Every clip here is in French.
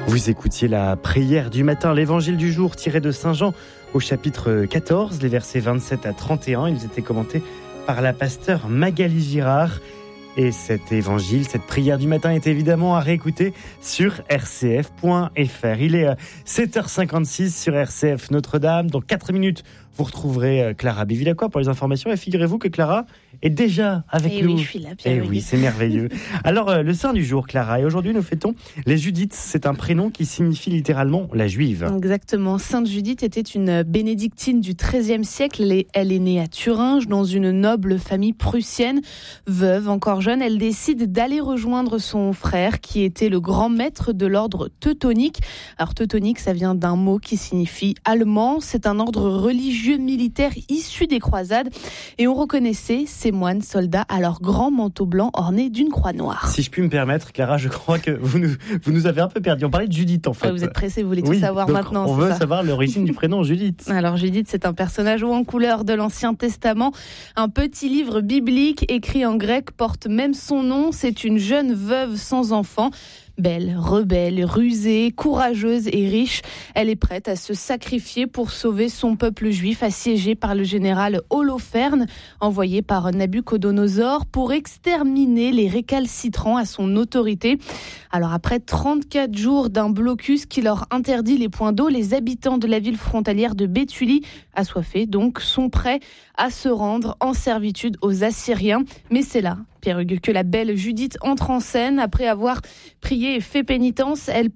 Vous écoutiez la prière du matin, l'évangile du jour tiré de Saint Jean au chapitre 14, les versets 27 à 31. Ils étaient commentés par la pasteure Magali Girard. Et cet évangile, cette prière du matin est évidemment à réécouter sur rcf.fr. Il est 7h56 sur RCF Notre-Dame. Dans 4 minutes, vous retrouverez Clara Bévilacqua pour les informations. Et figurez-vous que Clara est déjà avec nous. Oui, je suis là, Pierre. Oui, c'est merveilleux. Alors, le saint du jour, Clara. Et aujourd'hui, nous fêtons les Judith. C'est un prénom qui signifie littéralement la juive. Exactement. Sainte Judith était une bénédictine du XIIIe siècle. Elle est née à Thuringe, dans une noble famille prussienne. Veuve, encore jeune, elle décide d'aller rejoindre son frère, qui était le grand maître de l'ordre teutonique. Alors, teutonique, ça vient d'un mot qui signifie allemand. C'est un ordre religieux militaire issu des croisades. Et on reconnaissait ces moines soldats à leur grand manteau blanc orné d'une croix noire. Si je puis me permettre, Clara, je crois que vous nous avez un peu perdu. On parlait de Judith, en fait. Vous êtes pressés, vous voulez tout savoir maintenant. On veut savoir l'origine du prénom Judith. Alors Judith, c'est un personnage haut en couleur de l'Ancien Testament. Un petit livre biblique écrit en grec porte même son nom. C'est une jeune veuve sans enfant. Belle, rebelle, rusée, courageuse et riche, elle est prête à se sacrifier pour sauver son peuple juif assiégé par le général Holoferne, envoyé par Nabuchodonosor pour exterminer les récalcitrants à son autorité. Alors après 34 jours d'un blocus qui leur interdit les points d'eau, les habitants de la ville frontalière de Béthulie, assoiffés donc, sont prêts à se rendre en servitude aux Assyriens. Mais c'est là, Pierre-Hugues, que la belle Judith entre en scène. Après avoir prié et fait pénitence, elle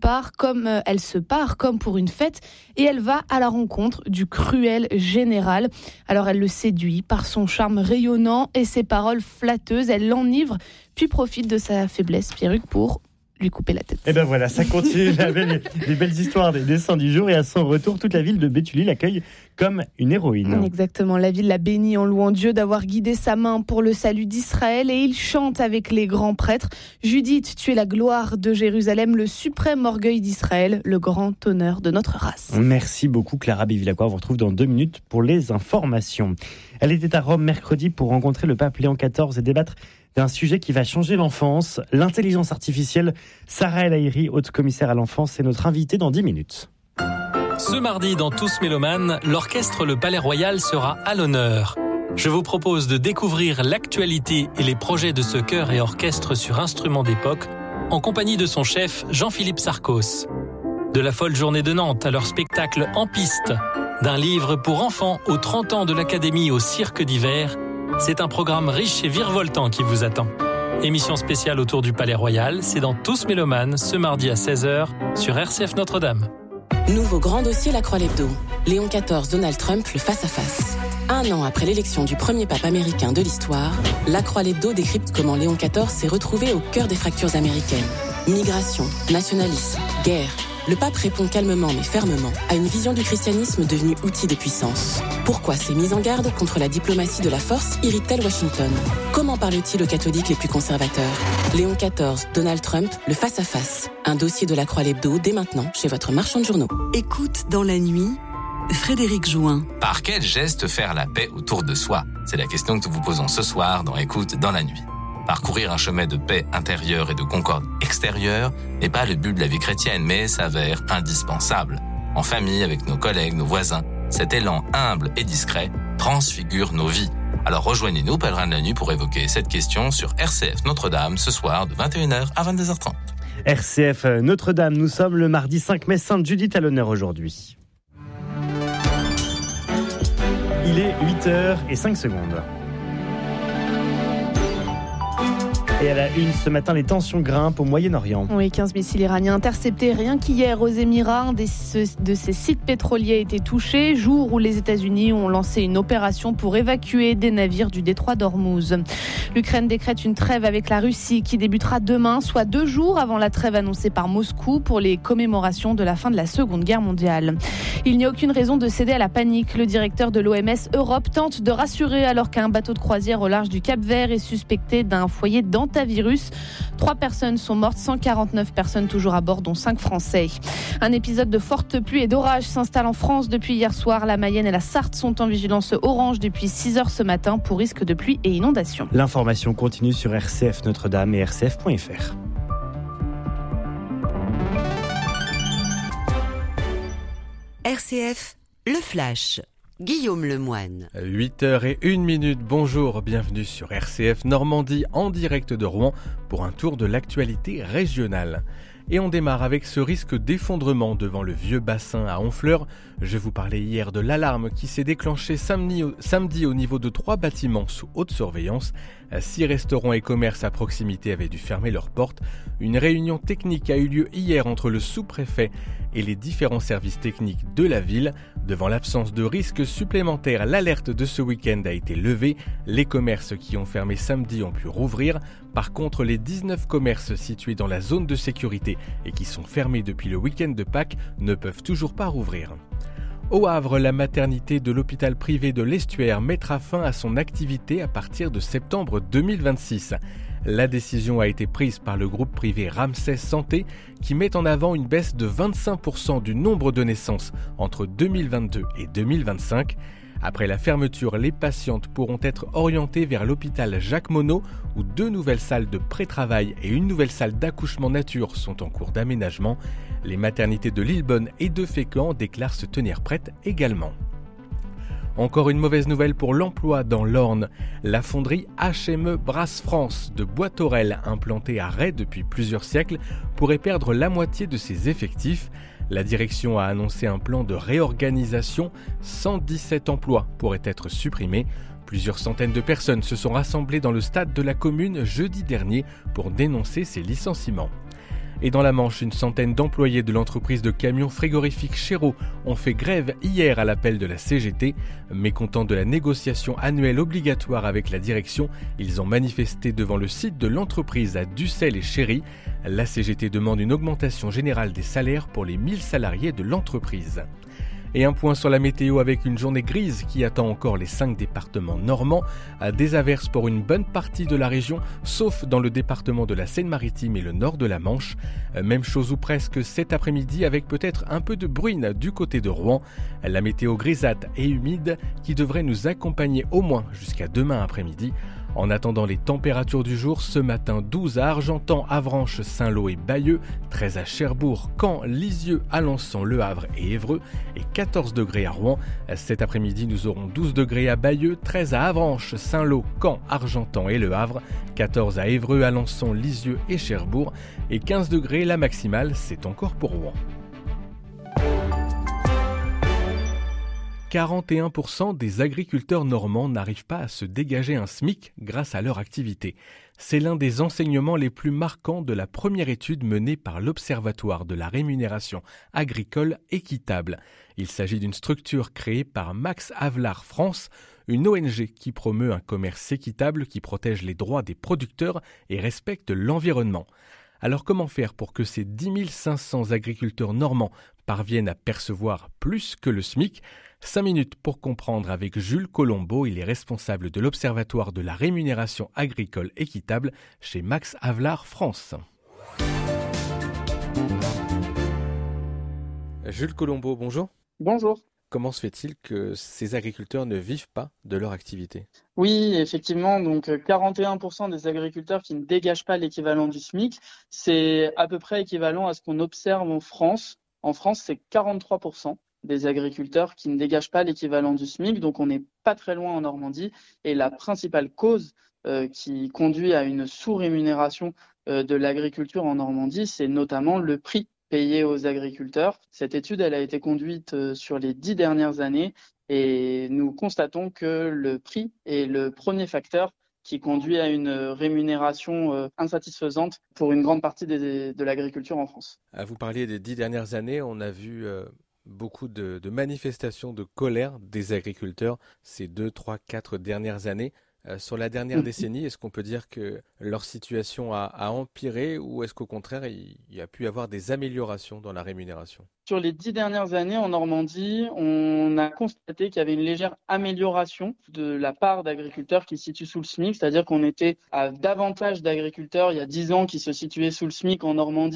se part comme pour une fête et elle va à la rencontre du cruel général. Alors elle le séduit par son charme rayonnant et ses paroles flatteuses. Elle l'enivre puis profite de sa faiblesse, Pierre-Hugues, pour lui couper la tête. Et ben voilà, ça continue les belles histoires des saints du jour. Et à son retour, toute la ville de Béthulie l'accueille comme une héroïne. Exactement, la ville l'a béni en louant Dieu d'avoir guidé sa main pour le salut d'Israël. Et il chante avec les grands prêtres: Judith, tu es la gloire de Jérusalem, le suprême orgueil d'Israël, le grand honneur de notre race. Merci beaucoup Clara Bévilacqua. On vous retrouve dans 2 minutes pour les informations. Elle était à Rome mercredi pour rencontrer le pape Léon XIV et débattre d'un sujet qui va changer l'enfance, l'intelligence artificielle. Sarah El Haïry, haute commissaire à l'enfance, est notre invitée dans 10 minutes. Ce mardi, dans Tous Mélomanes, l'orchestre Le Palais Royal sera à l'honneur. Je vous propose de découvrir l'actualité et les projets de ce chœur et orchestre sur instruments d'époque, en compagnie de son chef Jean-Philippe Sarcos. De la folle journée de Nantes à leur spectacle En piste, d'un livre pour enfants aux 30 ans de l'Académie au cirque d'hiver, c'est un programme riche et virevoltant qui vous attend. Émission spéciale autour du Palais Royal, c'est dans Tous Mélomanes, ce mardi à 16h, sur RCF Notre-Dame. Nouveau grand dossier La Croix-Lebdo. Léon XIV, Donald Trump, le face-à-face. 1 an après l'élection du premier pape américain de l'histoire, La Croix-Lebdo décrypte comment Léon XIV s'est retrouvé au cœur des fractures américaines. Migration, nationalisme, guerre. Le pape répond calmement mais fermement à une vision du christianisme devenue outil de puissance. Pourquoi ces mises en garde contre la diplomatie de la force irritent-elles Washington ? Comment parle-t-il aux catholiques les plus conservateurs ? Léon XIV, Donald Trump, le face-à-face. Un dossier de La Croix-Lebdo dès maintenant chez votre marchand de journaux. Écoute dans la nuit, Frédéric Jouin. Par quel geste faire la paix autour de soi ? C'est la question que nous vous posons ce soir dans Écoute dans la nuit. Parcourir un chemin de paix intérieure et de concorde extérieure n'est pas le but de la vie chrétienne, mais s'avère indispensable. En famille, avec nos collègues, nos voisins, cet élan humble et discret transfigure nos vies. Alors rejoignez-nous, pèlerins de la nuit, pour évoquer cette question sur RCF Notre-Dame ce soir de 21h à 22h30. RCF Notre-Dame, nous sommes le mardi 5 mai, Sainte Judith à l'honneur aujourd'hui. Il est 8h05. Et à la une ce matin, les tensions grimpent au Moyen-Orient. Oui, 15 missiles iraniens interceptés rien qu'hier aux Émirats. Un de ces sites pétroliers a été touché, jour où les États-Unis ont lancé une opération pour évacuer des navires du détroit d'Ormuz. L'Ukraine décrète une trêve avec la Russie qui débutera demain, soit 2 jours avant la trêve annoncée par Moscou pour les commémorations de la fin de la Seconde Guerre mondiale. Il n'y a aucune raison de céder à la panique. Le directeur de l'OMS Europe tente de rassurer alors qu'un bateau de croisière au large du Cap-Vert est suspecté d'un foyer d'hantavirus. 3 personnes sont mortes, 149 personnes toujours à bord, dont 5 Français. Un épisode de fortes pluies et d'orages s'installe en France depuis hier soir. La Mayenne et la Sarthe sont en vigilance orange depuis 6h ce matin pour risque de pluie et inondations. L'information continue sur RCF Notre-Dame et rcf.fr. RCF, le flash. Guillaume Lemoine. 8h01, bonjour, bienvenue sur RCF Normandie en direct de Rouen pour un tour de l'actualité régionale. Et on démarre avec ce risque d'effondrement devant le vieux bassin à Honfleur. Je vous parlais hier de l'alarme qui s'est déclenchée samedi au niveau de 3 bâtiments sous haute surveillance. 6 restaurants et commerces à proximité avaient dû fermer leurs portes. Une réunion technique a eu lieu hier entre le sous-préfet et les différents services techniques de la ville. Devant l'absence de risques supplémentaires, l'alerte de ce week-end a été levée. Les commerces qui ont fermé samedi ont pu rouvrir. Par contre, les 19 commerces situés dans la zone de sécurité et qui sont fermés depuis le week-end de Pâques ne peuvent toujours pas rouvrir. Au Havre, la maternité de l'hôpital privé de l'Estuaire mettra fin à son activité à partir de septembre 2026. La décision a été prise par le groupe privé Ramsay Santé qui met en avant une baisse de 25% du nombre de naissances entre 2022 et 2025. Après la fermeture, les patientes pourront être orientées vers l'hôpital Jacques Monod où 2 nouvelles salles de pré-travail et une nouvelle salle d'accouchement nature sont en cours d'aménagement. Les maternités de Lillebonne et de Fécamp déclarent se tenir prêtes également. Encore une mauvaise nouvelle pour l'emploi dans l'Orne. La fonderie HME Brasse France de Bois-Thorel, implantée à Ray depuis plusieurs siècles, pourrait perdre la moitié de ses effectifs. La direction a annoncé un plan de réorganisation. 117 emplois pourraient être supprimés. Plusieurs centaines de personnes se sont rassemblées dans le stade de la commune jeudi dernier pour dénoncer ces licenciements. Et dans la Manche, une centaine d'employés de l'entreprise de camions frigorifiques Chéreau ont fait grève hier à l'appel de la CGT. Mécontents de la négociation annuelle obligatoire avec la direction, ils ont manifesté devant le site de l'entreprise à Dussel et Chéry. La CGT demande une augmentation générale des salaires pour les 1000 salariés de l'entreprise. Et un point sur la météo avec une journée grise qui attend encore les 5 départements normands. Des averses pour une bonne partie de la région, sauf dans le département de la Seine-Maritime et le nord de la Manche. Même chose ou presque cet après-midi avec peut-être un peu de bruine du côté de Rouen. La météo grisâtre et humide qui devrait nous accompagner au moins jusqu'à demain après-midi. En attendant les températures du jour, ce matin 12 à Argentan, Avranches, Saint-Lô et Bayeux, 13 à Cherbourg, Caen, Lisieux, Alençon, Le Havre et Évreux et 14 degrés à Rouen. Cet après-midi, nous aurons 12 degrés à Bayeux, 13 à Avranches, Saint-Lô, Caen, Argentan et Le Havre, 14 à Évreux, Alençon, Lisieux et Cherbourg et 15 degrés la maximale, c'est encore pour Rouen. 41% des agriculteurs normands n'arrivent pas à se dégager un SMIC grâce à leur activité. C'est l'un des enseignements les plus marquants de la première étude menée par l'Observatoire de la rémunération agricole équitable. Il s'agit d'une structure créée par Max Havelaar France, une ONG qui promeut un commerce équitable qui protège les droits des producteurs et respecte l'environnement. Alors comment faire pour que ces 10 500 agriculteurs normands parviennent à percevoir plus que le SMIC ? 5 minutes pour comprendre avec Jules Colombo, il est responsable de l'Observatoire de la rémunération agricole équitable chez Max Havelaar France. Jules Colombo, bonjour. Bonjour. Comment se fait-il que ces agriculteurs ne vivent pas de leur activité ? Oui, effectivement, donc 41% des agriculteurs qui ne dégagent pas l'équivalent du SMIC, c'est à peu près équivalent à ce qu'on observe en France. En France, c'est 43% des agriculteurs qui ne dégagent pas l'équivalent du SMIC, donc on n'est pas très loin en Normandie. Et la principale cause qui conduit à une sous-rémunération de l'agriculture en Normandie, c'est notamment le prix payé aux agriculteurs. Cette étude, elle a été conduite sur les 10 dernières années et nous constatons que le prix est le premier facteur qui conduit à une rémunération insatisfaisante pour une grande partie de l'agriculture en France. Vous parliez des 10 dernières années, on a vu beaucoup de manifestations de colère des agriculteurs ces 2, 3, 4 dernières années. Sur la dernière décennie, est-ce qu'on peut dire que leur situation a empiré ou est-ce qu'au contraire, il y a pu y avoir des améliorations dans la rémunération ? Sur les 10 dernières années en Normandie, on a constaté qu'il y avait une légère amélioration de la part d'agriculteurs qui se situent sous le SMIC, c'est-à-dire qu'on était à davantage d'agriculteurs il y a 10 ans qui se situaient sous le SMIC en Normandie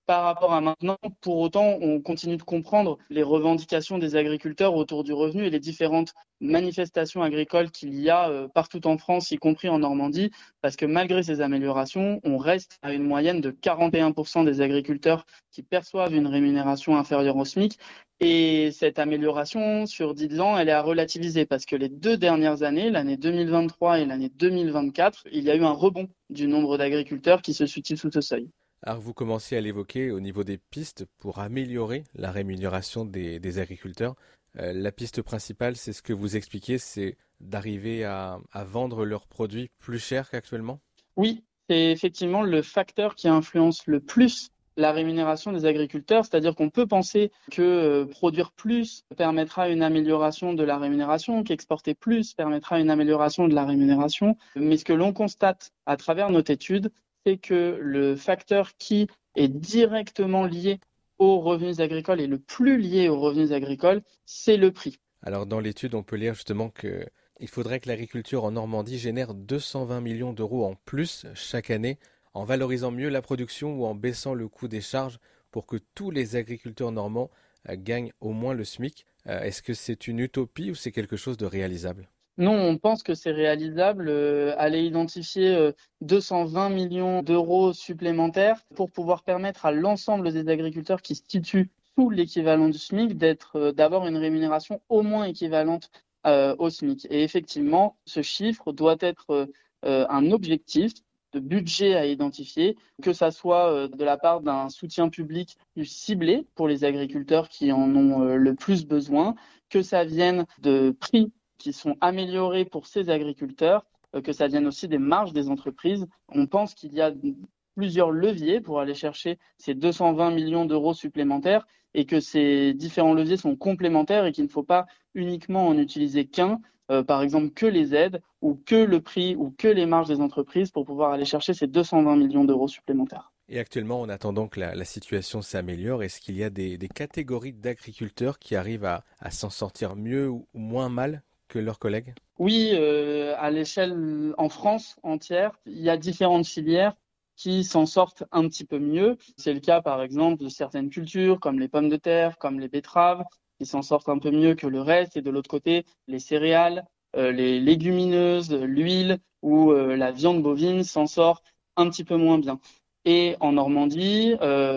par rapport à maintenant. Pour autant, on continue de comprendre les revendications des agriculteurs autour du revenu et les différentes manifestations agricoles qu'il y a partout en France, y compris en Normandie, parce que malgré ces améliorations, on reste à une moyenne de 41% des agriculteurs qui perçoivent une rémunération inférieure au SMIC. Et cette amélioration, sur 10 ans, elle est à relativiser parce que les 2 dernières années, l'année 2023 et l'année 2024, il y a eu un rebond du nombre d'agriculteurs qui se situent sous ce seuil. Alors vous commencez à l'évoquer au niveau des pistes pour améliorer la rémunération des agriculteurs. La piste principale, c'est ce que vous expliquez, c'est d'arriver à vendre leurs produits plus cher qu'actuellement ? Oui, c'est effectivement le facteur qui influence le plus la rémunération des agriculteurs, c'est-à-dire qu'on peut penser que produire plus permettra une amélioration de la rémunération, qu'exporter plus permettra une amélioration de la rémunération, mais ce que l'on constate à travers notre étude, c'est que le facteur qui est directement lié aux revenus agricoles et le plus lié aux revenus agricoles, c'est le prix. Alors dans l'étude, on peut lire justement qu'il faudrait que l'agriculture en Normandie génère 220 millions d'euros en plus chaque année en valorisant mieux la production ou en baissant le coût des charges pour que tous les agriculteurs normands gagnent au moins le SMIC. Est-ce que c'est une utopie ou c'est quelque chose de réalisable ? Non, on pense que c'est réalisable. Aller identifier 220 millions d'euros supplémentaires pour pouvoir permettre à l'ensemble des agriculteurs qui se situent sous l'équivalent du SMIC d'avoir une rémunération au moins équivalente au SMIC. Et effectivement, ce chiffre doit être un objectif de budget à identifier, que ça soit de la part d'un soutien public ciblé pour les agriculteurs qui en ont le plus besoin, que ça vienne de prix qui sont améliorés pour ces agriculteurs, que ça vienne aussi des marges des entreprises. On pense qu'il y a plusieurs leviers pour aller chercher ces 220 millions d'euros supplémentaires et que ces différents leviers sont complémentaires et qu'il ne faut pas uniquement en utiliser qu'un, par exemple que les aides ou que le prix ou que les marges des entreprises pour pouvoir aller chercher ces 220 millions d'euros supplémentaires. Et actuellement, en attendant que la situation s'améliore, est-ce qu'il y a des catégories d'agriculteurs qui arrivent à s'en sortir mieux ou moins mal que leurs collègues ? Oui, à l'échelle en France entière, il y a différentes filières qui s'en sortent un petit peu mieux. C'est le cas par exemple de certaines cultures comme les pommes de terre, comme les betteraves, qui s'en sortent un peu mieux que le reste. Et de l'autre côté, les céréales, les légumineuses, l'huile ou la viande bovine s'en sort un petit peu moins bien. Et en Normandie,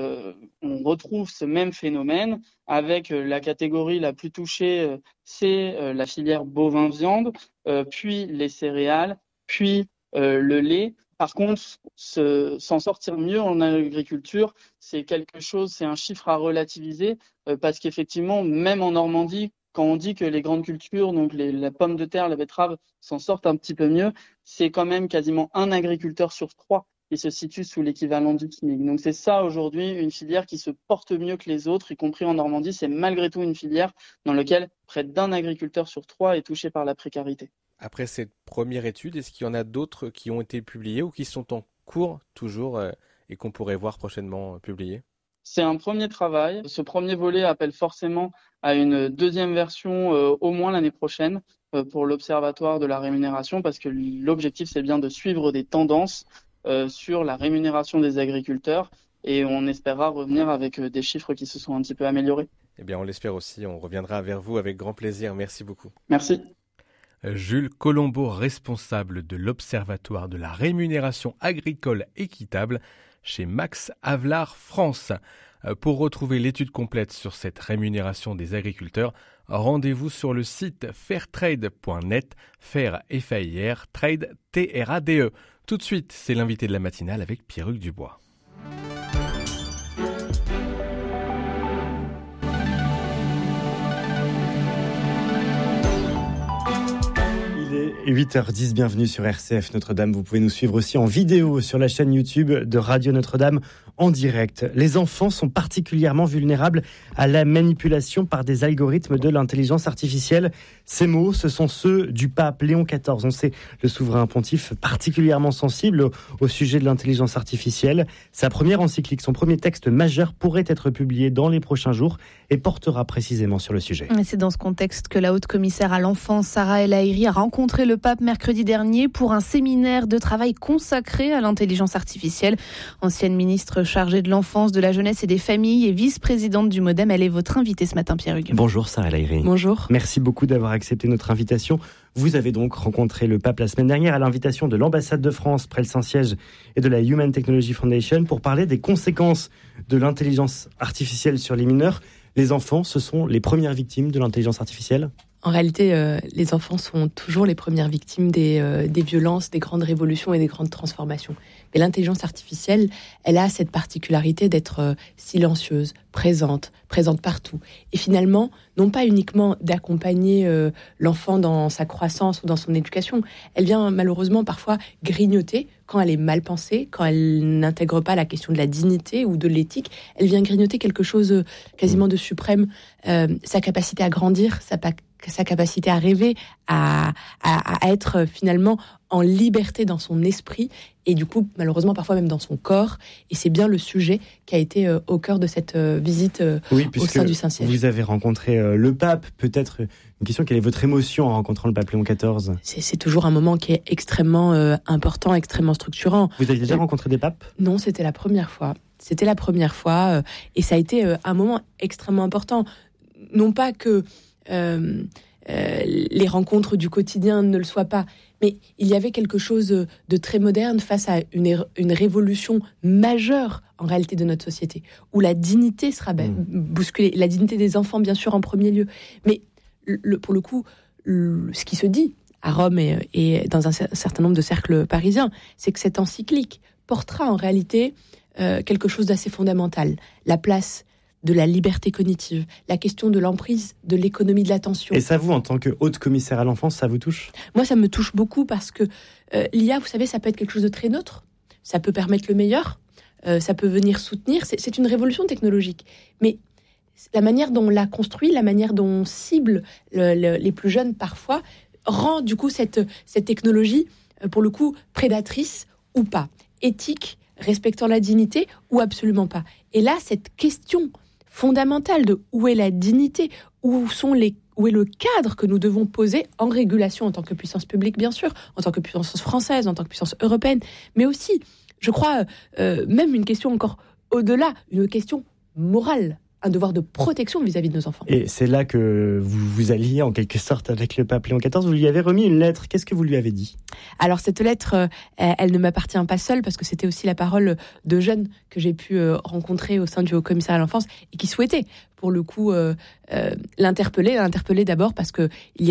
on retrouve ce même phénomène avec la catégorie la plus touchée, c'est la filière bovin-viande, puis les céréales, puis le lait. Par contre, s'en sortir mieux en agriculture, c'est un chiffre à relativiser parce qu'effectivement, même en Normandie, quand on dit que les grandes cultures, donc la pomme de terre, la betterave, s'en sortent un petit peu mieux, c'est quand même quasiment un agriculteur sur 3 qui se situe sous l'équivalent du SMIC. Donc c'est ça aujourd'hui, une filière qui se porte mieux que les autres, y compris en Normandie. C'est malgré tout une filière dans laquelle près d'un agriculteur sur 3 est touché par la précarité. Après cette première étude, est-ce qu'il y en a d'autres qui ont été publiées ou qui sont en cours toujours et qu'on pourrait voir prochainement publiées ? C'est un premier travail. Ce premier volet appelle forcément à une deuxième version au moins l'année prochaine pour l'Observatoire de la rémunération parce que l'objectif c'est bien de suivre des tendances sur la rémunération des agriculteurs et on espérera revenir avec des chiffres qui se sont un petit peu améliorés. Eh bien, on l'espère aussi. On reviendra vers vous avec grand plaisir. Merci beaucoup. Merci. Jules Colombo, responsable de l'Observatoire de la rémunération agricole équitable chez Max Havelaar France. Pour retrouver l'étude complète sur cette rémunération des agriculteurs, rendez-vous sur le site fairtrade.net, fair F-A-I-R, trade T-R-A-D-E. Tout de suite, c'est l'invité de la matinale avec Pierruc Dubois. 8h10, bienvenue sur RCF Notre-Dame. Vous pouvez nous suivre aussi en vidéo sur la chaîne YouTube de Radio Notre-Dame en direct. Les enfants sont particulièrement vulnérables à la manipulation par des algorithmes de l'intelligence artificielle. Ces mots, ce sont ceux du pape Léon XIV. On sait le souverain pontife particulièrement sensible au sujet de l'intelligence artificielle. Sa première encyclique, son premier texte majeur pourrait être publié dans les prochains jours et portera précisément sur le sujet. Et c'est dans ce contexte que la haute commissaire à l'enfance, Sarah El Haïry, a rencontré le le pape mercredi dernier pour un séminaire de travail consacré à l'intelligence artificielle. Ancienne ministre chargée de l'enfance, de la jeunesse et des familles et vice-présidente du MoDem, elle est votre invitée ce matin, Pierre Hugues. Bonjour Sarah El Haïry. Bonjour. Merci beaucoup d'avoir accepté notre invitation. Vous avez donc rencontré le pape la semaine dernière à l'invitation de l'ambassade de France près le Saint-Siège et de la Human Technology Foundation pour parler des conséquences de l'intelligence artificielle sur les mineurs. Les enfants, ce sont les premières victimes de l'intelligence artificielle ? En réalité, les enfants sont toujours les premières victimes des violences, des grandes révolutions et des grandes transformations. Mais l'intelligence artificielle, elle a cette particularité d'être silencieuse, présente partout. Et finalement, non pas uniquement d'accompagner l'enfant dans sa croissance ou dans son éducation, elle vient malheureusement parfois grignoter quand elle est mal pensée, quand elle n'intègre pas la question de la dignité ou de l'éthique. Elle vient grignoter quelque chose quasiment de suprême, sa capacité à grandir, sa capacité à rêver, à être finalement en liberté dans son esprit et du coup, malheureusement, parfois même dans son corps. Et c'est bien le sujet qui a été au cœur de cette visite au sein du Saint-Siège. Vous avez rencontré le pape. Peut-être une question, quelle est votre émotion en rencontrant le pape Léon XIV ? C'est toujours un moment qui est extrêmement important, extrêmement structurant. Vous avez déjà rencontré des papes ? Non, c'était la première fois. Et ça a été un moment extrêmement important. Non pas que les rencontres du quotidien ne le soient pas, mais il y avait quelque chose de très moderne face à une révolution majeure en réalité de notre société, où la dignité sera bousculée, la dignité des enfants bien sûr en premier lieu, mais pour le coup, ce qui se dit à Rome et dans un certain nombre de cercles parisiens, c'est que cette encyclique portera en réalité quelque chose d'assez fondamental, la place de la liberté cognitive, la question de l'emprise de l'économie de l'attention. Et ça, vous, en tant que haute commissaire à l'enfance, ça vous touche ? Moi, ça me touche beaucoup parce que l'IA, vous savez, ça peut être quelque chose de très neutre, ça peut permettre le meilleur, ça peut venir soutenir, c'est une révolution technologique. Mais la manière dont on l'a construit, la manière dont on cible les plus jeunes parfois, rend du coup cette technologie, pour le coup, prédatrice ou pas, éthique, respectant la dignité ou absolument pas. Et là, cette question fondamentale de où est la dignité, où est le cadre que nous devons poser en régulation en tant que puissance publique, bien sûr, en tant que puissance française, en tant que puissance européenne, mais aussi, je crois, même une question encore au-delà, une question morale, un devoir de protection vis-à-vis de nos enfants. Et c'est là que vous vous alliez en quelque sorte avec le pape Léon XIV. Vous lui avez remis une lettre. Qu'est-ce que vous lui avez dit ? Alors cette lettre, elle ne m'appartient pas seule parce que c'était aussi la parole de jeunes que j'ai pu rencontrer au sein du Haut-Commissariat à l'enfance et qui souhaitaient pour le coup l'interpeller d'abord parce que il y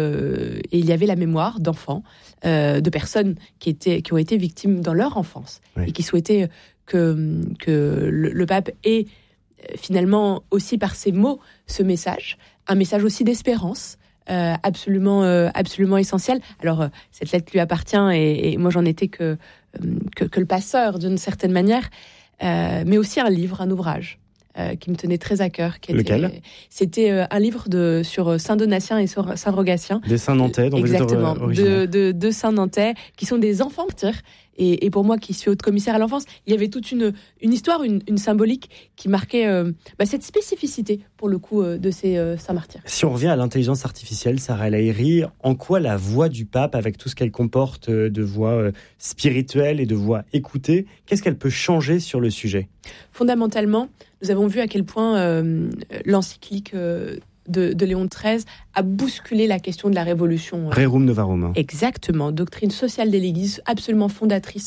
avait la mémoire d'enfants, de personnes qui ont été victimes dans leur enfance et qui souhaitaient que le pape ait finalement aussi par ses mots ce message, un message aussi d'espérance, absolument essentiel. Alors cette lettre lui appartient et moi j'en étais que le passeur d'une certaine manière, mais aussi un livre, un ouvrage qui me tenait très à cœur. Lequel ? C'était un livre sur Saint Donatien et sur Saint Rogatien. Des Saints Nantais dont vous êtes originaire. de Saints Nantais qui sont des enfants martyrs. Et pour moi, qui suis haute commissaire à l'enfance, il y avait toute une histoire, une symbolique qui marquait cette spécificité, pour le coup, de ces saints martyrs. Si on revient à l'intelligence artificielle, Sarah El Haïry, en quoi la voix du pape, avec tout ce qu'elle comporte de voix spirituelle et de voix écoutée, qu'est-ce qu'elle peut changer sur le sujet ? Fondamentalement, nous avons vu à quel point l'encyclique de Léon XIII a bousculé la question de la révolution. Rerum Novarum. Exactement, doctrine sociale de l'Église, absolument fondatrice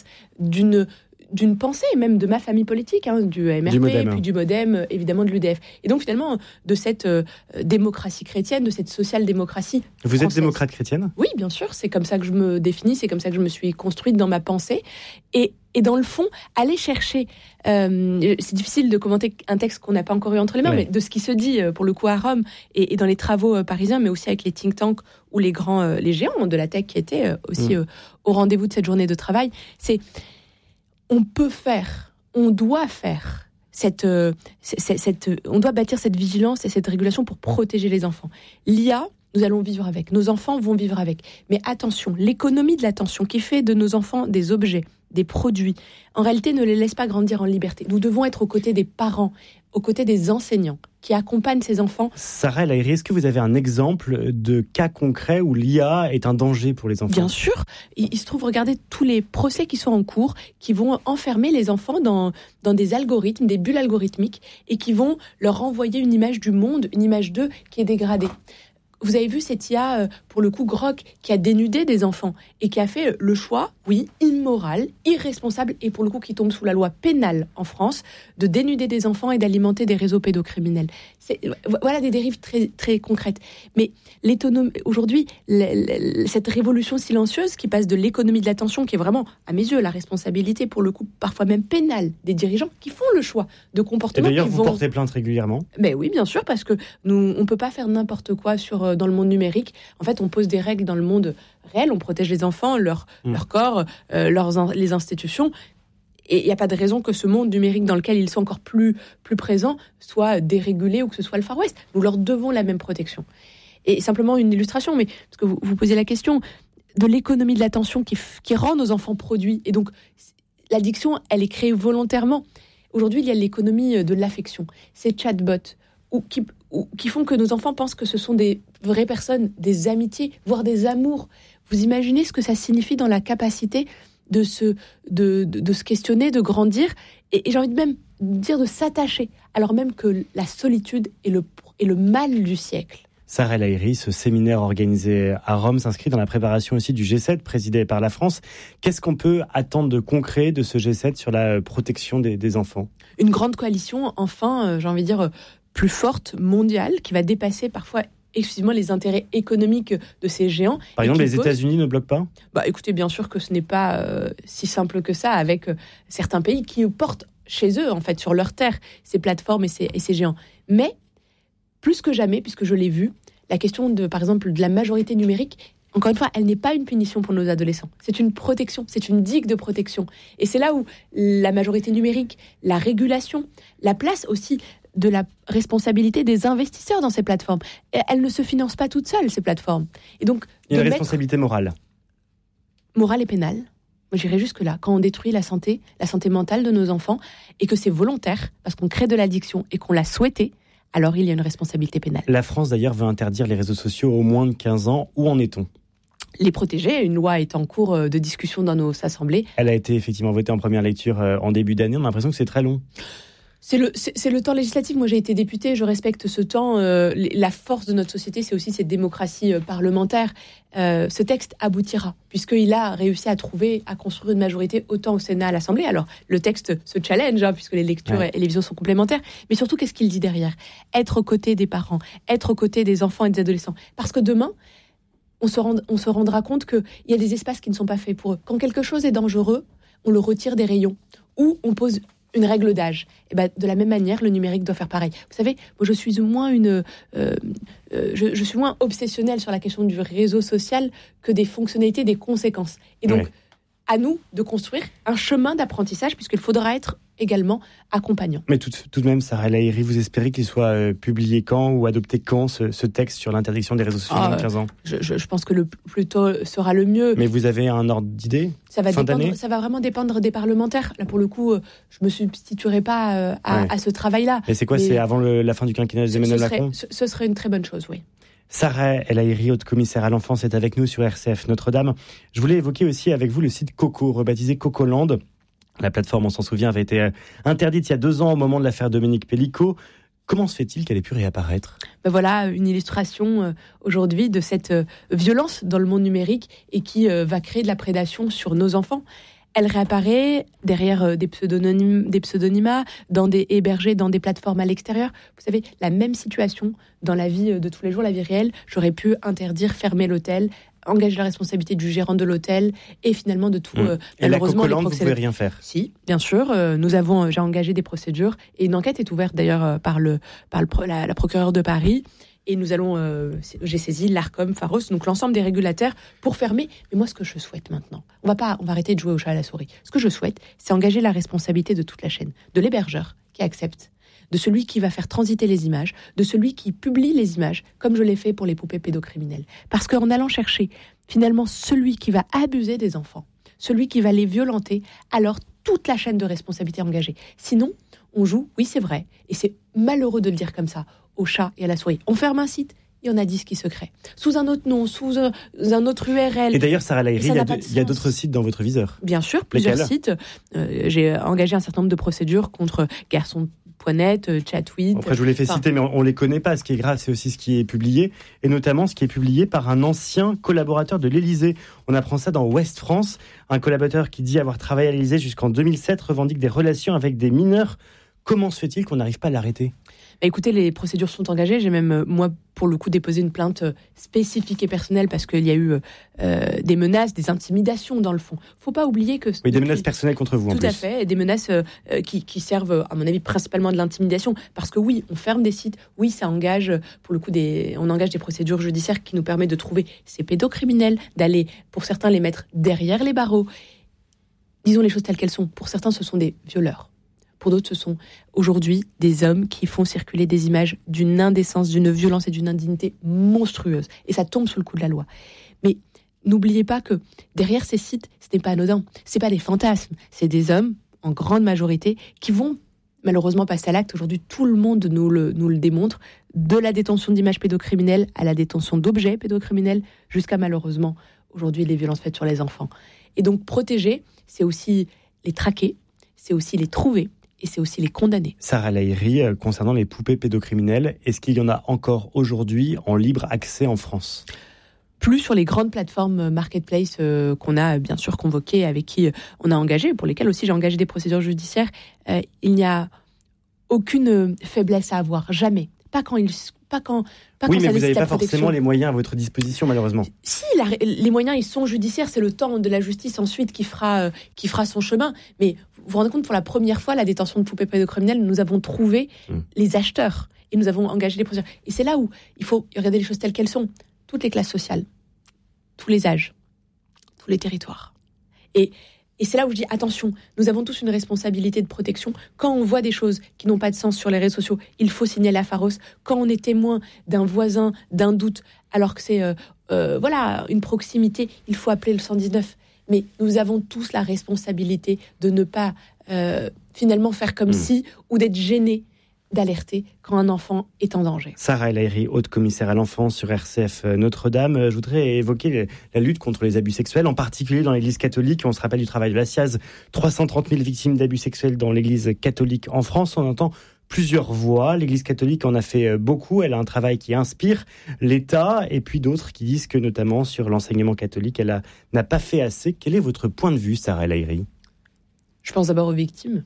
d'une pensée, même de ma famille politique, du MRP, puis du MoDem, évidemment de l'UDF. Et donc finalement, de cette démocratie chrétienne, de cette social-démocratie Vous française. Êtes démocrate chrétienne ? Oui, bien sûr, c'est comme ça que je me définis, c'est comme ça que je me suis construite dans ma pensée. Et dans le fond, aller chercher, c'est difficile de commenter un texte qu'on n'a pas encore eu entre les mains, mais de ce qui se dit pour le coup à Rome et dans les travaux parisiens, mais aussi avec les think tanks ou les géants de la tech qui étaient aussi au rendez-vous de cette journée de travail, c'est on doit faire on doit bâtir cette vigilance et cette régulation pour protéger les enfants. L'IA, nous allons vivre avec, nos enfants vont vivre avec. Mais attention, l'économie de l'attention qui fait de nos enfants des objets, des produits, en réalité ne les laisse pas grandir en liberté. Nous devons être aux côtés des parents, aux côtés des enseignants, qui accompagne ces enfants. Sarah El Haïry, est-ce que vous avez un exemple de cas concret où l'IA est un danger pour les enfants ? Bien sûr. Il se trouve, regardez tous les procès qui sont en cours, qui vont enfermer les enfants dans des algorithmes, des bulles algorithmiques, et qui vont leur renvoyer une image du monde, une image d'eux qui est dégradée. Vous avez vu cette IA, pour le coup, Grok, qui a dénudé des enfants et qui a fait le choix, oui, immoral, irresponsable, et pour le coup qui tombe sous la loi pénale en France, de dénuder des enfants et d'alimenter des réseaux pédocriminels. Voilà des dérives très, très concrètes. Mais aujourd'hui, cette révolution silencieuse qui passe de l'économie de l'attention, qui est vraiment, à mes yeux, la responsabilité, pour le coup, parfois même pénale, des dirigeants qui font le choix de comportements. Et d'ailleurs, vous portez plainte régulièrement ? Mais oui, bien sûr, parce que nous, on ne peut pas faire n'importe quoi dans le monde numérique. En fait, on pose des règles dans le monde réel, on protège les enfants, leur corps, les institutions. Et il n'y a pas de raison que ce monde numérique dans lequel ils sont encore plus présents soit dérégulé ou que ce soit le Far West. Nous leur devons la même protection. Et simplement une illustration, mais parce que vous posez la question de l'économie de l'attention qui rend nos enfants produits. Et donc, l'addiction, elle est créée volontairement. Aujourd'hui, il y a l'économie de l'affection. Ces chatbots qui font que nos enfants pensent que ce sont des vraies personnes, des amitiés, voire des amours. Vous imaginez ce que ça signifie dans la capacité de se questionner, de grandir, et j'ai envie de même dire de s'attacher, alors même que la solitude est le mal du siècle. Sarah El Haïry, ce séminaire organisé à Rome s'inscrit dans la préparation aussi du G7 présidé par la France. Qu'est-ce qu'on peut attendre de concret de ce G7 sur la protection des enfants ? Une grande coalition, enfin, j'ai envie de dire, plus forte, mondiale, qui va dépasser parfois exclusivement les intérêts économiques de ces géants. Par exemple, les États-Unis ne bloquent pas ? Écoutez, bien sûr que ce n'est pas si simple que ça, avec certains pays qui portent chez eux, en fait, sur leur terre, ces plateformes et ces géants. Mais, plus que jamais, puisque je l'ai vu, la question, par exemple, de la majorité numérique, encore une fois, elle n'est pas une punition pour nos adolescents. C'est une protection, c'est une digue de protection. Et c'est là où la majorité numérique, la régulation, la place aussi de la responsabilité des investisseurs dans ces plateformes. Et elles ne se financent pas toutes seules, ces plateformes. Et donc, il y a une responsabilité morale. Morale et pénale. Moi, j'irais jusque-là. Quand on détruit la santé mentale de nos enfants, et que c'est volontaire, parce qu'on crée de l'addiction et qu'on l'a souhaité, alors il y a une responsabilité pénale. La France, d'ailleurs, veut interdire les réseaux sociaux aux moins de 15 ans. Où en est-on ? Les protéger. Une loi est en cours de discussion dans nos assemblées. Elle a été effectivement votée en première lecture en début d'année. On a l'impression que c'est très long. C'est le temps législatif. Moi, j'ai été députée, je respecte ce temps. La force de notre société, c'est aussi cette démocratie parlementaire. Ce texte aboutira, puisqu'il a réussi à construire une majorité autant au Sénat, à l'Assemblée. Alors, le texte se challenge, puisque les lectures et les visions sont complémentaires. Mais surtout, qu'est-ce qu'il dit derrière ? Être aux côtés des parents, être aux côtés des enfants et des adolescents. Parce que demain, on se rendra compte qu'il y a des espaces qui ne sont pas faits pour eux. Quand quelque chose est dangereux, on le retire des rayons. Ou on pose une règle d'âge. Et de la même manière, le numérique doit faire pareil. Vous savez, moi, je suis moins je suis moins obsessionnelle sur la question du réseau social que des fonctionnalités, des conséquences. Et donc, à nous de construire un chemin d'apprentissage, puisqu'il faudra être également accompagnant. Mais tout de même, Sarah El Haïry, vous espérez qu'il soit publié quand ou adopté quand, ce texte sur l'interdiction des réseaux sociaux de 15 ans ? Je pense que le plus tôt sera le mieux. Mais vous avez un ordre d'idée ? Ça va vraiment dépendre des parlementaires. Là, pour le coup, je ne me substituerai pas à ce travail-là. Mais c'est quoi ? C'est avant la fin du quinquennat d'Emmanuel Macron ? Ce serait une très bonne chose, oui. Sarah El Haïry, haute commissaire à l'enfance, est avec nous sur RCF Notre-Dame. Je voulais évoquer aussi avec vous le site Coco, rebaptisé Cocoland. La plateforme, on s'en souvient, avait été interdite il y a 2 ans au moment de l'affaire Dominique Pellicot. Comment se fait-il qu'elle ait pu réapparaître ? Voilà une illustration aujourd'hui de cette violence dans le monde numérique et qui va créer de la prédation sur nos enfants. Elle réapparaît derrière des pseudonymat, hébergés dans des plateformes à l'extérieur. Vous savez, la même situation dans la vie de tous les jours, la vie réelle. J'aurais pu interdire, fermer l'hôtel, engager la responsabilité du gérant de l'hôtel et finalement de tout. Et la Cocoland, vous ne pouvez rien faire ? Si, bien sûr. J'ai engagé des procédures et une enquête est ouverte d'ailleurs par la procureure de Paris. Et j'ai saisi l'Arcom, Pharos, donc l'ensemble des régulateurs pour fermer. Mais moi, ce que je souhaite maintenant, on va arrêter de jouer au chat à la souris. Ce que je souhaite, c'est engager la responsabilité de toute la chaîne, de l'hébergeur qui accepte, de celui qui va faire transiter les images, de celui qui publie les images, comme je l'ai fait pour les poupées pédocriminelles. Parce qu'en allant chercher finalement celui qui va abuser des enfants, celui qui va les violenter, alors toute la chaîne de responsabilité engagée. Sinon, on joue, oui c'est vrai, et c'est malheureux de le dire comme ça, au chat et à la souris. On ferme un site, il y en a 10 qui se créent. Sous un autre nom, sous un autre URL. Et d'ailleurs, Sarah Lahiri, il y a d'autres sites dans votre viseur. Bien sûr, plusieurs sites. J'ai engagé un certain nombre de procédures contre Garçon.net, Chatweet. Après, je vous les fais citer, mais on ne les connaît pas. Ce qui est grave, c'est aussi ce qui est publié, et notamment ce qui est publié par un ancien collaborateur de l'Élysée. On apprend ça dans Ouest France. Un collaborateur qui dit avoir travaillé à l'Élysée jusqu'en 2007 revendique des relations avec des mineurs. Comment se fait-il qu'on n'arrive pas à l'arrêter ? Écoutez, les procédures sont engagées. J'ai même, moi, pour le coup, déposé une plainte spécifique et personnelle parce qu'il y a eu des menaces, des intimidations dans le fond. Il ne faut pas oublier que... Oui, des menaces personnelles contre vous, en plus. Tout à fait, et des menaces qui servent, à mon avis, principalement de l'intimidation. Parce que oui, on ferme des sites, oui, ça engage, pour le coup, on engage des procédures judiciaires qui nous permettent de trouver ces pédocriminels, d'aller, pour certains, les mettre derrière les barreaux. Disons les choses telles qu'elles sont. Pour certains, ce sont des violeurs. Pour d'autres, ce sont aujourd'hui des hommes qui font circuler des images d'une indécence, d'une violence et d'une indignité monstrueuse. Et ça tombe sous le coup de la loi. Mais n'oubliez pas que derrière ces sites, ce n'est pas anodin. Ce n'est pas des fantasmes. C'est des hommes, en grande majorité, qui vont malheureusement passer à l'acte. Aujourd'hui, tout le monde nous le démontre. De la détention d'images pédocriminelles à la détention d'objets pédocriminels, jusqu'à malheureusement, aujourd'hui, les violences faites sur les enfants. Et donc, protéger, c'est aussi les traquer, c'est aussi les trouver, et c'est aussi les condamner. Sarah Lahiri, concernant les poupées pédocriminelles, est-ce qu'il y en a encore aujourd'hui en libre accès en France ? Plus sur les grandes plateformes marketplace qu'on a bien sûr convoquées, avec qui on a engagé, pour lesquelles aussi j'ai engagé des procédures judiciaires, il n'y a aucune faiblesse à avoir, jamais. Pas quand oui, mais vous n'avez pas forcément les moyens à votre disposition, malheureusement. Si, les moyens, ils sont judiciaires. C'est le temps de la justice ensuite qui fera son chemin. Mais vous vous rendez compte, pour la première fois, la détention de poupées pédocriminelles, nous avons trouvé les acheteurs. Et nous avons engagé des procédures. Et c'est là où il faut regarder les choses telles qu'elles sont. Toutes les classes sociales, tous les âges, tous les territoires. Et c'est là où je dis, attention, nous avons tous une responsabilité de protection. Quand on voit des choses qui n'ont pas de sens sur les réseaux sociaux, il faut signaler à Pharos. Quand on est témoin d'un voisin, d'un doute, alors que c'est une proximité, il faut appeler le 119. Mais nous avons tous la responsabilité de ne pas finalement faire comme si, ou d'être gênés d'alerter quand un enfant est en danger. Sarah Lahiri, haute commissaire à l'enfance sur RCF Notre-Dame. Je voudrais évoquer la lutte contre les abus sexuels, en particulier dans l'Église catholique. On se rappelle du travail de la SIAZ. 330 000 victimes d'abus sexuels dans l'Église catholique en France. On entend plusieurs voix. L'Église catholique en a fait beaucoup. Elle a un travail qui inspire l'État, et puis d'autres qui disent que, notamment sur l'enseignement catholique, elle n'a pas fait assez. Quel est votre point de vue, Sarah Lahiri ? Je pense d'abord aux victimes,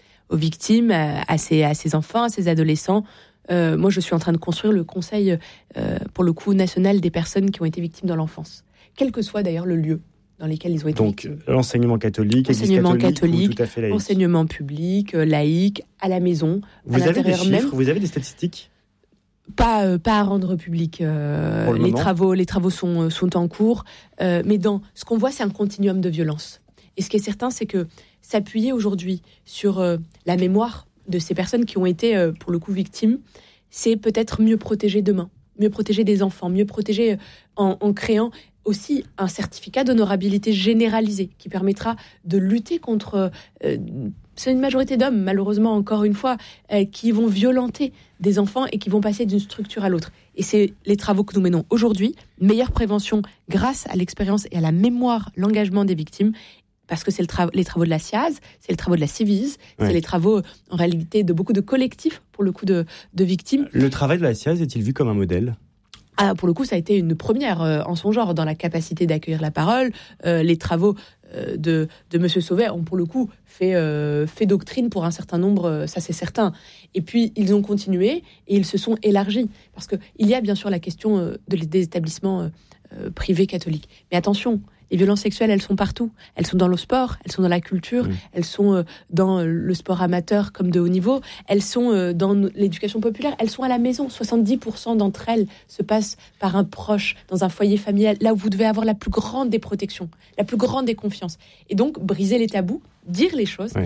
à ces enfants, à ces adolescents. Moi, je suis en train de construire le conseil, pour le coup, national des personnes qui ont été victimes dans l'enfance, quel que soit d'ailleurs le lieu dans lesquels ils ont été victimes. Donc, l'enseignement catholique, catholique, tout à fait laïque. Enseignement public, laïque, à la maison. Vous avez des chiffres, vous avez des statistiques ? Pas à rendre public. Les travaux sont en cours. Mais dans ce qu'on voit, c'est un continuum de violence. Et ce qui est certain, c'est que s'appuyer aujourd'hui sur la mémoire de ces personnes qui ont été, pour le coup, victimes, c'est peut-être mieux protéger demain, mieux protéger des enfants, mieux protéger en créant aussi un certificat d'honorabilité généralisé qui permettra de lutter contre... c'est une majorité d'hommes, malheureusement, encore une fois, qui vont violenter des enfants et qui vont passer d'une structure à l'autre. Et c'est les travaux que nous menons aujourd'hui. Meilleure prévention grâce à l'expérience et à la mémoire, l'engagement des victimes. Parce que c'est les travaux de la SIAZ, c'est les travaux de la Civise, c'est les travaux, en réalité, de beaucoup de collectifs, pour le coup, de victimes. Le travail de la SIAZ est-il vu comme un modèle ? Pour le coup, ça a été une première en son genre, dans la capacité d'accueillir la parole. Les travaux de Monsieur Sauvé ont, pour le coup, fait doctrine pour un certain nombre, ça c'est certain. Et puis, ils ont continué et ils se sont élargis. Parce qu'il y a bien sûr la question des établissements privés catholiques. Mais attention, les violences sexuelles, elles sont partout. Elles sont dans le sport, elles sont dans la culture, elles sont dans le sport amateur comme de haut niveau, elles sont dans l'éducation populaire, elles sont à la maison. 70% d'entre elles se passent par un proche, dans un foyer familial, là où vous devez avoir la plus grande des protections, la plus grande des confiances. Et donc, briser les tabous, dire les choses,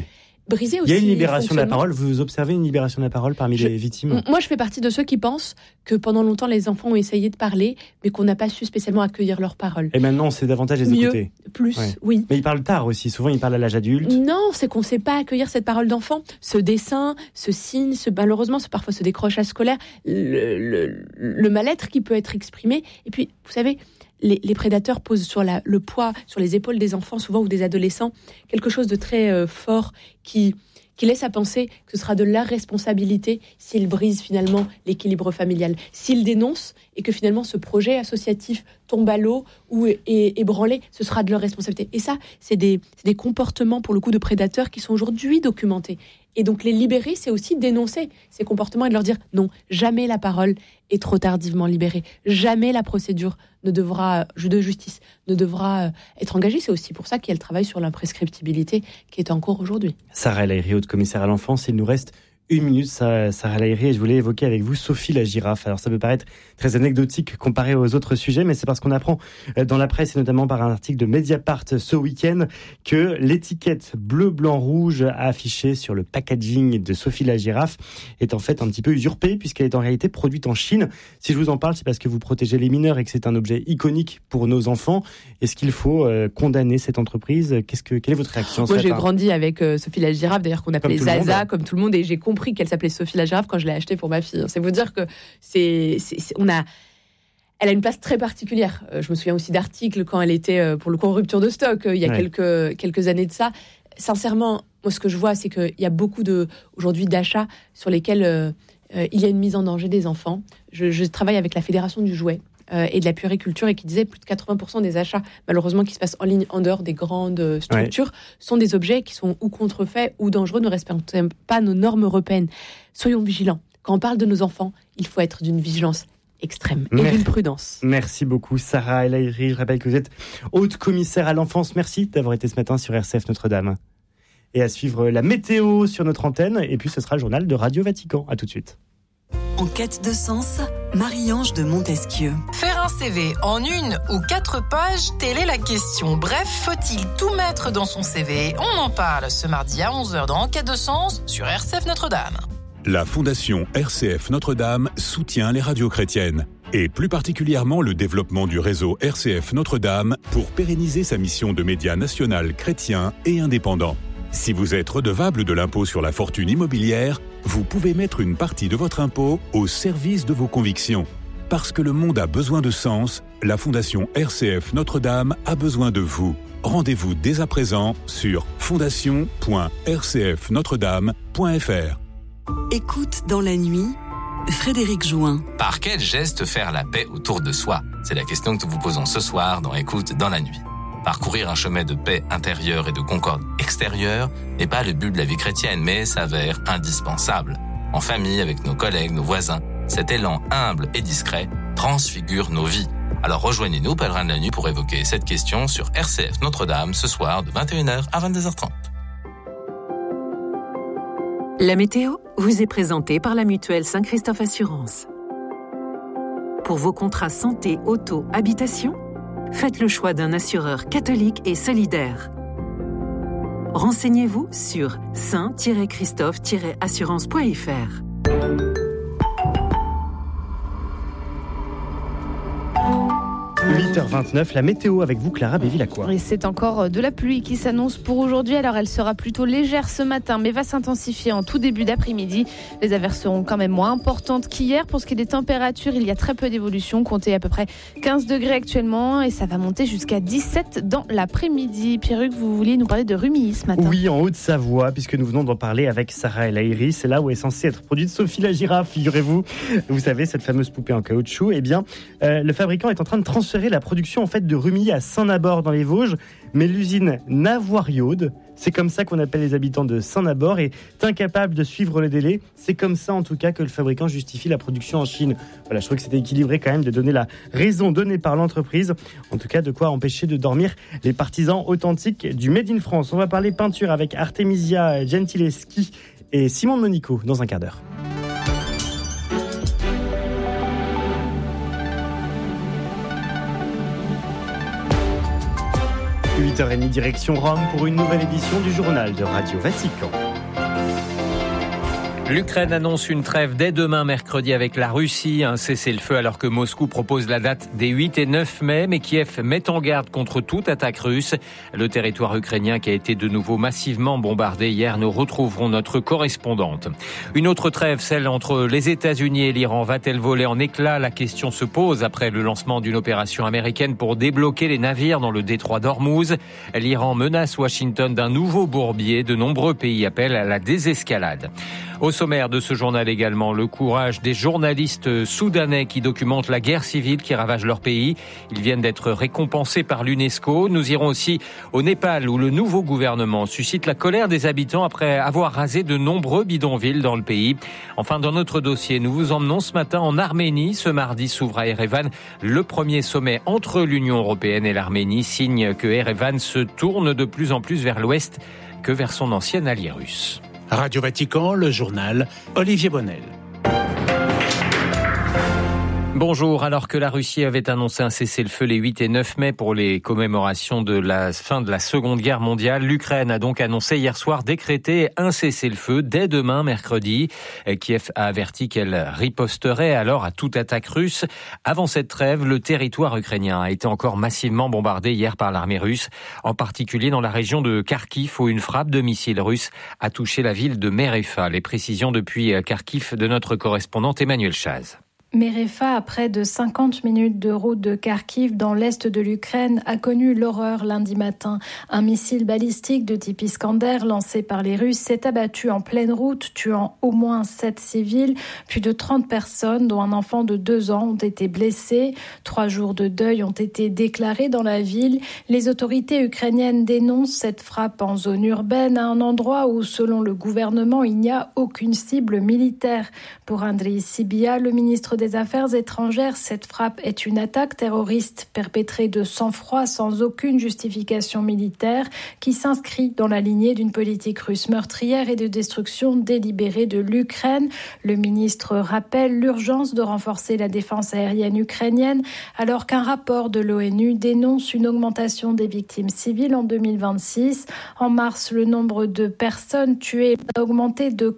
briser aussi. Il y a une libération de la parole. Vous observez une libération de la parole parmi les victimes ? Moi, je fais partie de ceux qui pensent que pendant longtemps, les enfants ont essayé de parler, mais qu'on n'a pas su spécialement accueillir leurs paroles. Et maintenant, c'est davantage les écouter. Plus, oui. Mais ils parlent tard aussi. Souvent, ils parlent à l'âge adulte. Non, c'est qu'on ne sait pas accueillir cette parole d'enfant. Ce dessin, ce signe, malheureusement, parfois ce décrochage scolaire, le mal-être qui peut être exprimé. Et puis, vous savez, les prédateurs posent sur le poids, sur les épaules des enfants, souvent, ou des adolescents, quelque chose de très fort qui laisse à penser que ce sera de leur responsabilité s'ils brisent finalement l'équilibre familial. S'ils dénoncent et que finalement ce projet associatif tombe à l'eau ou est ébranlé, ce sera de leur responsabilité. Et ça, c'est des comportements, pour le coup, de prédateurs qui sont aujourd'hui documentés. Et donc les libérer, c'est aussi dénoncer ces comportements et de leur dire non, jamais la parole est trop tardivement libérée. Jamais la procédure de justice ne devra être engagée. C'est aussi pour ça qu'il y a le travail sur l'imprescriptibilité qui est en cours aujourd'hui. Sarah El Haïry, haute commissaire à l'enfance, il nous reste 1 minute, Sarah El Haïry, et je voulais évoquer avec vous Sophie la girafe. Alors ça peut paraître très anecdotique comparé aux autres sujets, mais c'est parce qu'on apprend dans la presse, et notamment par un article de Mediapart ce week-end, que l'étiquette bleu, blanc, rouge affichée sur le packaging de Sophie la girafe est en fait un petit peu usurpée, puisqu'elle est en réalité produite en Chine. Si je vous en parle, c'est parce que vous protégez les mineurs et que c'est un objet iconique pour nos enfants. Est-ce qu'il faut condamner cette entreprise ? Quelle est votre réaction ? Moi, j'ai grandi avec Sophie la girafe, d'ailleurs qu'on appelait Zaza, comme tout le monde, et j'ai compris qu'elle s'appelait Sophie la girafe quand je l'ai achetée pour ma fille. C'est vous dire que elle a une place très particulière. Je me souviens aussi d'articles quand elle était, pour le coup, en rupture de stock, il y a quelques années de ça. Sincèrement, moi, ce que je vois, c'est qu'il y a beaucoup aujourd'hui d'achats sur lesquels il y a une mise en danger des enfants. Je travaille avec la Fédération du jouet et de la puériculture, et qui disait plus de 80% des achats, malheureusement, qui se passent en ligne en dehors des grandes structures, sont des objets qui sont ou contrefaits ou dangereux, ne respectent pas nos normes européennes. Soyons vigilants. Quand on parle de nos enfants, il faut être d'une vigilance extrême et d'une prudence. Merci beaucoup, Sarah El Haïry. Je rappelle que vous êtes haute commissaire à l'enfance. Merci d'avoir été ce matin sur RCF Notre-Dame. Et à suivre la météo sur notre antenne, et puis ce sera le journal de Radio Vatican. À tout de suite. En quête de sens, Marie-Ange de Montesquieu. Faire un CV en 1 ou 4 pages, telle est la question. Bref, faut-il tout mettre dans son CV ? On en parle ce mardi à 11h dans En quête de sens sur RCF Notre-Dame. La Fondation RCF Notre-Dame soutient les radios chrétiennes, et plus particulièrement le développement du réseau RCF Notre-Dame pour pérenniser sa mission de média national chrétien et indépendant. Si vous êtes redevable de l'impôt sur la fortune immobilière, vous pouvez mettre une partie de votre impôt au service de vos convictions. Parce que le monde a besoin de sens, la Fondation RCF Notre-Dame a besoin de vous. Rendez-vous dès à présent sur fondation.rcfnotredame.fr. Écoute dans la nuit, Frédéric Jouin. Par quel geste faire la paix autour de soi ? C'est la question que nous vous posons ce soir dans Écoute dans la nuit. Parcourir un chemin de paix intérieure et de concorde extérieure n'est pas le but de la vie chrétienne, mais s'avère indispensable. En famille, avec nos collègues, nos voisins, cet élan humble et discret transfigure nos vies. Alors rejoignez-nous, pèlerins de la nuit, pour évoquer cette question sur RCF Notre-Dame ce soir de 21h à 22h30. La météo vous est présentée par la mutuelle Saint-Christophe Assurance. Pour vos contrats santé, auto, habitation, faites le choix d'un assureur catholique et solidaire. Renseignez-vous sur saint-christophe-assurance.fr. 8h29, la météo avec vous, Clara Béville-Lacroix. Et c'est encore de la pluie qui s'annonce pour aujourd'hui. Alors elle sera plutôt légère ce matin, mais va s'intensifier en tout début d'après-midi. Les averses seront quand même moins importantes qu'hier. Pour ce qui est des températures, il y a très peu d'évolution. Comptez à peu près 15 degrés actuellement, et ça va monter jusqu'à 17 dans l'après-midi. Pierruc, vous vouliez nous parler de Rumilly ce matin. Oui, en Haute-Savoie, puisque nous venons d'en parler avec Sarah El Haïry. C'est là où est censée être produite Sophie la girafe, figurez-vous. Vous savez, cette fameuse poupée en caoutchouc. Eh bien, le fabricant est en train de transférer la production en fait de Rumilly à Saint-Nabord dans les Vosges, mais l'usine Navoiriaude, c'est comme ça qu'on appelle les habitants de Saint-Nabord, est incapable de suivre le délai. C'est comme ça en tout cas que le fabricant justifie la production en Chine. Voilà, je trouve que c'était équilibré quand même de donner la raison donnée par l'entreprise. En tout cas, de quoi empêcher de dormir les partisans authentiques du Made in France. On va parler peinture avec Artemisia Gentileschi et Simon Monico dans un quart d'heure. 8h30, direction Rome pour une nouvelle édition du journal de Radio Vatican. L'Ukraine annonce une trêve dès demain mercredi avec la Russie, un cessez-le-feu alors que Moscou propose la date des 8 et 9 mai, mais Kiev met en garde contre toute attaque russe. Le territoire ukrainien qui a été de nouveau massivement bombardé hier, nous retrouverons notre correspondante. Une autre trêve, celle entre les États-Unis et l'Iran, va-t-elle voler en éclats? La question se pose après le lancement d'une opération américaine pour débloquer les navires dans le détroit d'Ormuz. L'Iran menace Washington d'un nouveau bourbier. De nombreux pays appellent à la désescalade. Au sommaire de ce journal également, le courage des journalistes soudanais qui documentent la guerre civile qui ravage leur pays. Ils viennent d'être récompensés par l'UNESCO. Nous irons aussi au Népal où le nouveau gouvernement suscite la colère des habitants après avoir rasé de nombreux bidonvilles dans le pays. Enfin, dans notre dossier, nous vous emmenons ce matin en Arménie. Ce mardi s'ouvre à Erevan le premier sommet entre l'Union européenne et l'Arménie, signe que Erevan se tourne de plus en plus vers l'ouest que vers son ancien allié russe. Radio Vatican, le journal, Olivier Bonnel. Bonjour. Alors que la Russie avait annoncé un cessez-le-feu les 8 et 9 mai pour les commémorations de la fin de la Seconde Guerre mondiale, l'Ukraine a donc annoncé hier soir décréter un cessez-le-feu dès demain, mercredi. Kiev a averti qu'elle riposterait alors à toute attaque russe. Avant cette trêve, le territoire ukrainien a été encore massivement bombardé hier par l'armée russe, en particulier dans la région de Kharkiv où une frappe de missiles russes a touché la ville de Merefa. Les précisions depuis Kharkiv de notre correspondante Emmanuel Chaz. Merefa, à près de 50 minutes de route de Kharkiv dans l'est de l'Ukraine, a connu l'horreur lundi matin. Un missile balistique de type Iskander lancé par les Russes s'est abattu en pleine route, tuant au moins 7 civils. Plus de 30 personnes, dont un enfant de 2 ans, ont été blessées. 3 jours de deuil ont été déclarés dans la ville. Les autorités ukrainiennes dénoncent cette frappe en zone urbaine, à un endroit où, selon le gouvernement, il n'y a aucune cible militaire. Pour Andriy Sybiha, le ministre des Affaires étrangères, cette frappe est une attaque terroriste perpétrée de sang-froid sans aucune justification militaire qui s'inscrit dans la lignée d'une politique russe meurtrière et de destruction délibérée de l'Ukraine. Le ministre rappelle l'urgence de renforcer la défense aérienne ukrainienne alors qu'un rapport de l'ONU dénonce une augmentation des victimes civiles en 2026. En mars, le nombre de personnes tuées a augmenté de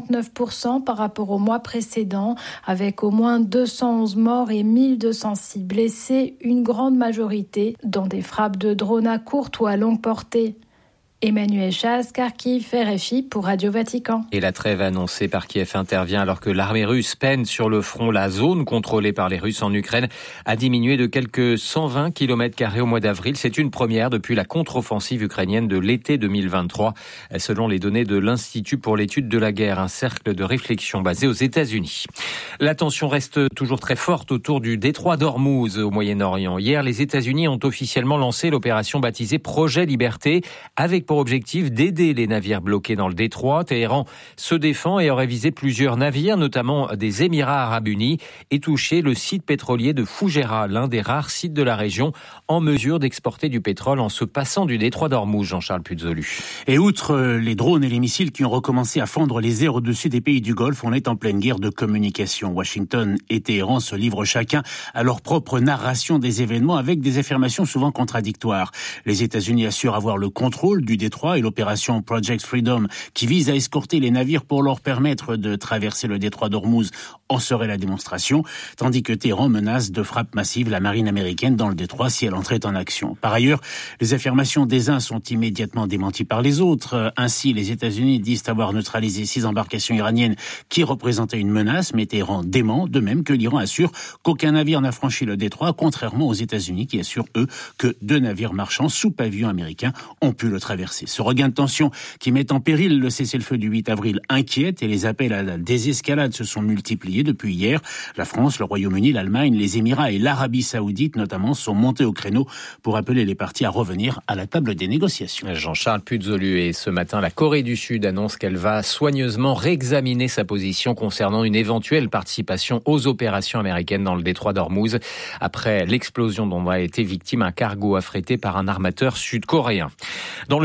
49% par rapport au mois précédent, avec au moins 211 morts et 1206 blessés, une grande majorité dans des frappes de drones à courte ou à longue portée. Emmanuel Chaz, Kharkiv, RFI pour Radio Vatican. Et la trêve annoncée par Kiev intervient alors que l'armée russe peine sur le front. La zone contrôlée par les Russes en Ukraine a diminué de quelques 120 km² au mois d'avril. C'est une première depuis la contre-offensive ukrainienne de l'été 2023, selon les données de l'Institut pour l'étude de la guerre, un cercle de réflexion basé aux États-Unis. La tension reste toujours très forte autour du détroit d'Ormuz au Moyen-Orient. Hier, les États-Unis ont officiellement lancé l'opération baptisée Projet Liberté, avec pour objectif d'aider les navires bloqués dans le détroit. Téhéran se défend et aurait visé plusieurs navires, notamment des Émirats arabes unis, et touché le site pétrolier de Fougera, l'un des rares sites de la région en mesure d'exporter du pétrole en se passant du détroit d'Ormuz. Jean-Charles Puzolu. Et outre les drones et les missiles qui ont recommencé à fendre les airs au-dessus des pays du Golfe, on est en pleine guerre de communication. Washington et Téhéran se livrent chacun à leur propre narration des événements avec des affirmations souvent contradictoires. Les États-Unis assurent avoir le contrôle du détroit et l'opération Project Freedom qui vise à escorter les navires pour leur permettre de traverser le détroit d'Ormuz en serait la démonstration, tandis que Téhéran menace de frappe massive la marine américaine dans le détroit si elle entrait en action. Par ailleurs, les affirmations des uns sont immédiatement démenties par les autres. Ainsi, les États-Unis disent avoir neutralisé 6 embarcations iraniennes qui représentaient une menace, mais Téhéran dément, de même que l'Iran assure qu'aucun navire n'a franchi le détroit, contrairement aux États-Unis qui assurent, eux, que 2 navires marchands sous pavillon américain ont pu le traverser. Ce regain de tension qui met en péril le cessez-le-feu du 8 avril inquiète et les appels à la désescalade se sont multipliés depuis hier. La France, le Royaume-Uni, l'Allemagne, les Émirats et l'Arabie Saoudite notamment sont montés au créneau pour appeler les parties à revenir à la table des négociations. Jean-Charles Puzolu. Et ce matin, la Corée du Sud annonce qu'elle va soigneusement réexaminer sa position concernant une éventuelle participation aux opérations américaines dans le détroit d'Ormuz après l'explosion dont a été victime un cargo affrété par un armateur sud-coréen. Dans le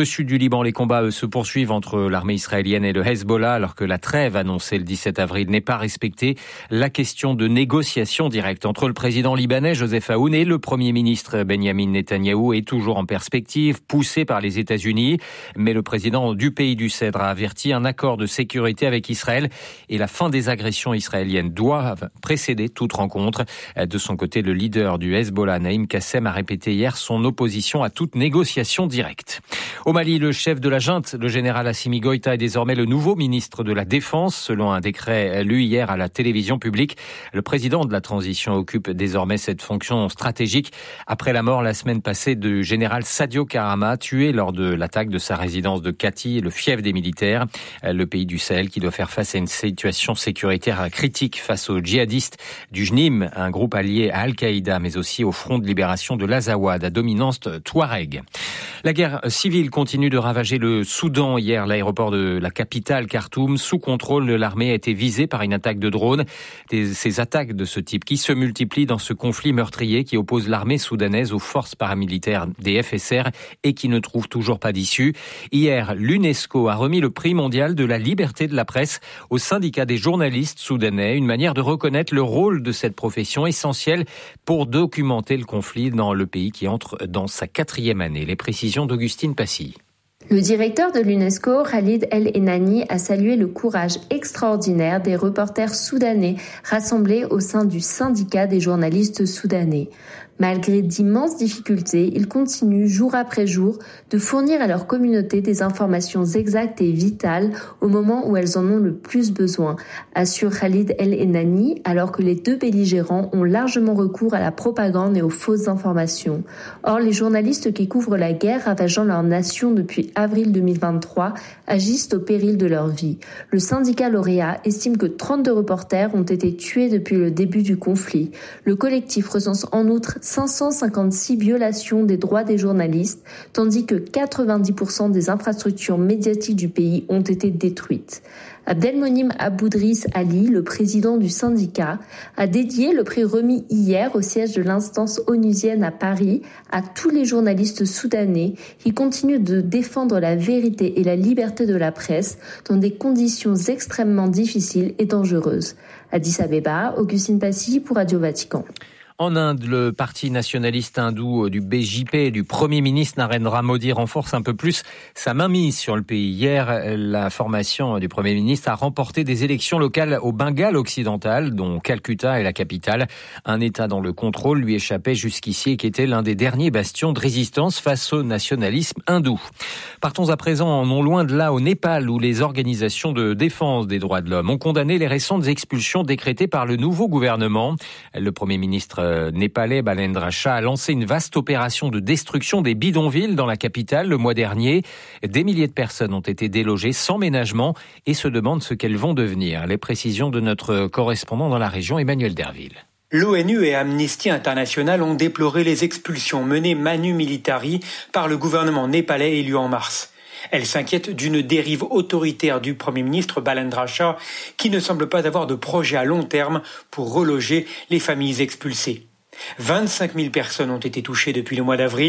sud du Liban, les combats se poursuivent entre l'armée israélienne et le Hezbollah alors que la trêve annoncée le 17 avril n'est pas respectée. La question de négociation directe entre le président libanais Joseph Aoun et le premier ministre Benjamin Netanyahou est toujours en perspective, poussée par les États-Unis. Mais le président du pays du Cèdre a averti un accord de sécurité avec Israël et la fin des agressions israéliennes doivent précéder toute rencontre. De son côté, le leader du Hezbollah, Naïm Kassem, a répété hier son opposition à toute négociation directe. Au Mali, le chef de la junte, le général Assimi Goïta, est désormais le nouveau ministre de la Défense. Selon un décret lu hier à la télévision publique, le président de la transition occupe désormais cette fonction stratégique après la mort la semaine passée du général Sadio Karama, tué lors de l'attaque de sa résidence de Kati, le fief des militaires. Le pays du Sahel qui doit faire face à une situation sécuritaire critique face aux djihadistes du JNIM, un groupe allié à Al-Qaïda, mais aussi au Front de libération de l'Azawad, à dominance touareg. La guerre civile continue de ravager le Soudan. Hier, l'aéroport de la capitale, Khartoum, sous contrôle de l'armée, a été visé par une attaque de drone. Ces attaques de ce type qui se multiplient dans ce conflit meurtrier qui oppose l'armée soudanaise aux forces paramilitaires des FSR et qui ne trouve toujours pas d'issue. Hier, l'UNESCO a remis le prix mondial de la liberté de la presse au syndicat des journalistes soudanais, une manière de reconnaître le rôle de cette profession essentielle pour documenter le conflit dans le pays qui entre dans sa 4e année. Les précisions d'Augustine Passy. Le directeur de l'UNESCO, Khalid El-Enani, a salué le courage extraordinaire des reporters soudanais rassemblés au sein du syndicat des journalistes soudanais. Malgré d'immenses difficultés, ils continuent jour après jour de fournir à leur communauté des informations exactes et vitales au moment où elles en ont le plus besoin, assure Khalid El-Enani, alors que les deux belligérants ont largement recours à la propagande et aux fausses informations. Or, les journalistes qui couvrent la guerre ravageant leur nation depuis avril 2023 agissent au péril de leur vie. Le syndicat lauréat estime que 32 reporters ont été tués depuis le début du conflit. Le collectif recense en outre 556 violations des droits des journalistes, tandis que 90% des infrastructures médiatiques du pays ont été détruites. Abdelmonim Aboudriss Ali, le président du syndicat, a dédié le prix remis hier au siège de l'instance onusienne à Paris à tous les journalistes soudanais qui continuent de défendre la vérité et la liberté de la presse dans des conditions extrêmement difficiles et dangereuses. Addis Abeba, Augustine Passy pour Radio Vatican. En Inde, le parti nationaliste hindou du BJP et du Premier ministre Narendra Modi renforce un peu plus sa mainmise sur le pays. Hier, la formation du Premier ministre a remporté des élections locales au Bengale occidental, dont Calcutta est la capitale. Un État dont le contrôle lui échappait jusqu'ici et qui était l'un des derniers bastions de résistance face au nationalisme hindou. Partons à présent, non loin de là, au Népal, où les organisations de défense des droits de l'homme ont condamné les récentes expulsions décrétées par le nouveau gouvernement. Le Premier ministre népalais Balendra Shah a lancé une vaste opération de destruction des bidonvilles dans la capitale le mois dernier. Des milliers de personnes ont été délogées sans ménagement et se demandent ce qu'elles vont devenir. Les précisions de notre correspondant dans la région, Emmanuel Derville. L'ONU et Amnesty International ont déploré les expulsions menées manu militari par le gouvernement népalais élu en mars. Elle s'inquiète d'une dérive autoritaire du Premier ministre Balendra Shah qui ne semble pas avoir de projet à long terme pour reloger les familles expulsées. 25 000 personnes ont été touchées depuis le mois d'avril.